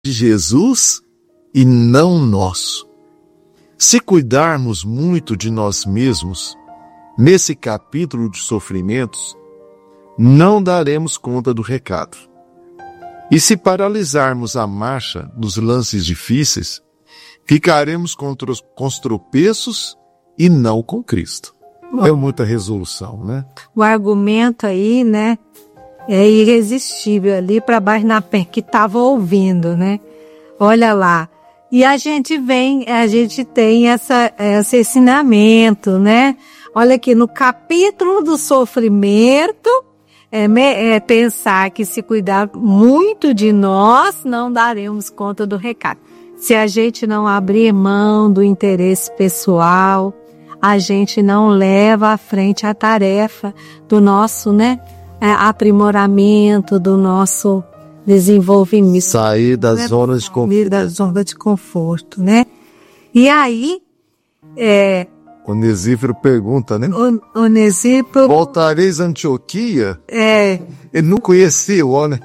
de Jesus e não nosso. Se cuidarmos muito de nós mesmos, nesse capítulo de sofrimentos, não daremos conta do recado. E se paralisarmos a marcha nos lances difíceis, ficaremos com os tropeços e não com Cristo. É muita resolução, né? O argumento aí, né, é irresistível ali para Barnabé, que estava ouvindo, né? Olha lá. E a gente tem esse ensinamento, né? Olha aqui, no capítulo do sofrimento, pensar que se cuidar muito de nós, não daremos conta do recado. Se a gente não abrir mão do interesse pessoal, a gente não leva à frente a tarefa do nosso, né, aprimoramento, do nosso desenvolvimento. Sair das zonas de conforto. Da zona de conforto, né? E aí, Onesíforo pergunta, né? Onesíforo... Voltareis a Antioquia? Ele não conheceu, né?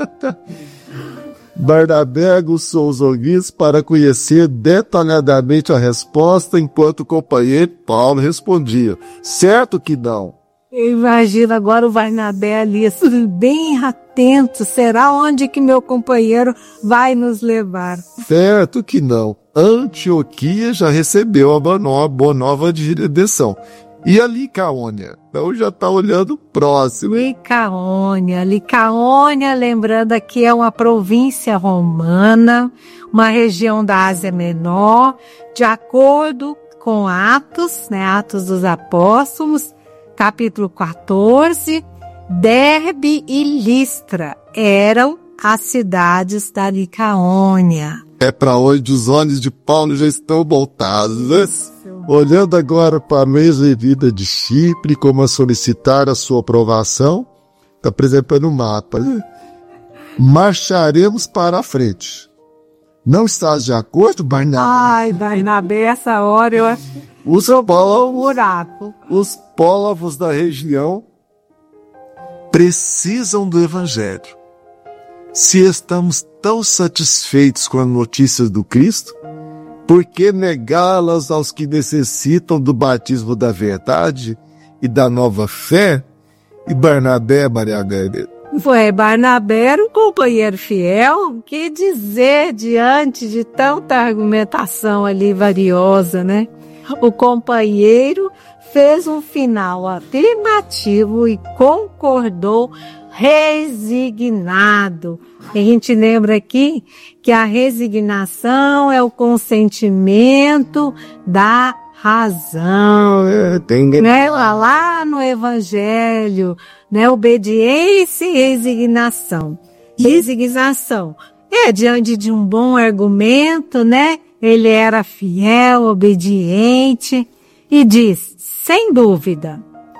Barnabé aguçou os ouvidos para conhecer detalhadamente a resposta, enquanto o companheiro Paulo respondia: certo que não. Imagina agora o Barnabé ali, bem atento, será onde que meu companheiro vai nos levar? Certo que não. Antioquia já recebeu a boa nova de redenção. E a Licaônia? Então já está olhando próximo. Licaônia, lembrando aqui, é uma província romana, uma região da Ásia Menor, de acordo com Atos, né, Atos dos Apóstolos, capítulo 14, Derbe e Listra eram as cidades da Licaônia. É para onde os olhos de Paulo já estão voltados, né? Olhando agora para a mesma vida de Chipre, como a solicitar a sua aprovação, está apresentando o mapa. Marcharemos para a frente. Não estás de acordo, Barnabé? Ai, Barnabé, essa hora eu acho os povos da região precisam do Evangelho. Se estamos tão satisfeitos com as notícias do Cristo, por que negá-las aos que necessitam do batismo da verdade e da nova fé? E Barnabé, Maria Gabriela? Barnabé era um companheiro fiel, que dizer diante de tanta argumentação ali variosa, né? O companheiro fez um final afirmativo e concordou resignado. A gente lembra aqui que a resignação é o consentimento da razão. Né? Lá no Evangelho, né? Obediência e resignação. Resignação diante de um bom argumento, né? Ele era fiel, obediente e diz, sem dúvida,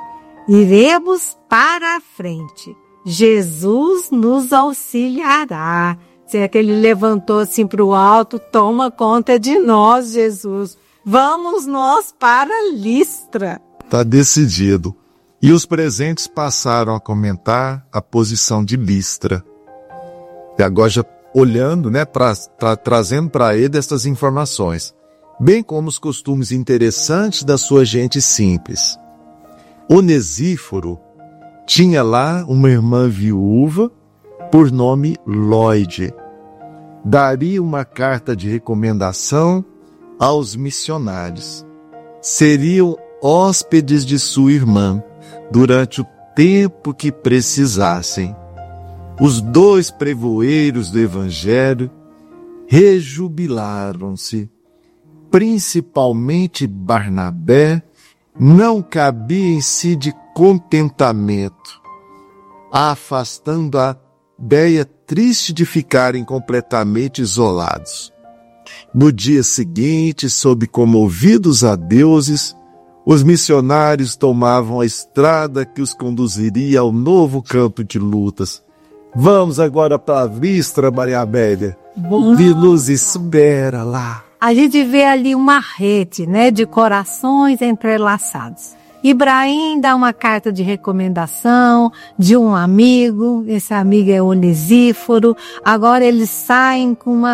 iremos para a frente. Jesus nos auxiliará. Se é que ele levantou assim para o alto, toma conta de nós, Jesus. Vamos nós para Listra. Está decidido. E os presentes passaram a comentar a posição de Listra. E agora já olhando, né, trazendo para ele estas informações, bem como os costumes interessantes da sua gente simples. Onesíforo tinha lá uma irmã viúva, por nome Lloyd. Daria uma carta de recomendação aos missionários. Seriam hóspedes de sua irmã durante o tempo que precisassem. Os dois pregoeiros do Evangelho rejubilaram-se. Principalmente Barnabé, não cabia em si de contentamento, afastando a ideia triste de ficarem completamente isolados. No dia seguinte, sob comovidos adeuses, os missionários tomavam a estrada que os conduziria ao novo campo de lutas. Vamos agora para Listra, Maria Amélia. Que nos espera lá. A gente vê ali uma rede, né, de corações entrelaçados. Ibrahim dá uma carta de recomendação de um amigo, esse amigo é Onesíforo. Agora eles saem com uma